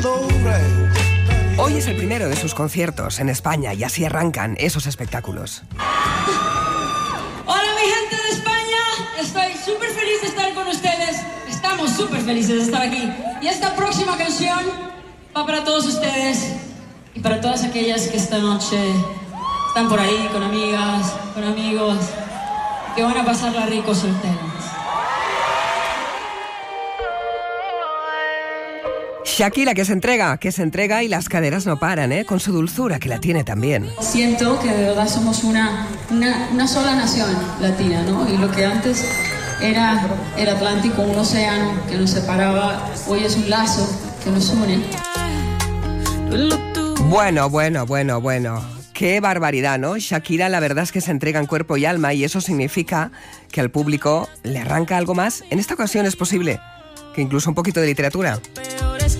Hoy es el primero de sus conciertos en España y así arrancan esos espectáculos. Hola mi gente de España, estoy súper feliz de estar con ustedes. Estamos súper felices de estar aquí. Y esta próxima canción va para todos ustedes y para todas aquellas que esta noche están por ahí con amigas, con amigos, que van a pasarla rico solteros. Shakira que se entrega y las caderas no paran, con su dulzura que la tiene también. Siento que de verdad somos una sola nación latina, ¿no? Y lo que antes era el Atlántico, un océano que nos separaba, hoy es un lazo que nos une. Bueno. Qué barbaridad, ¿no? Shakira la verdad es que se entrega en cuerpo y alma y eso significa que al público le arranca algo más. En esta ocasión es posible que incluso un poquito de literatura.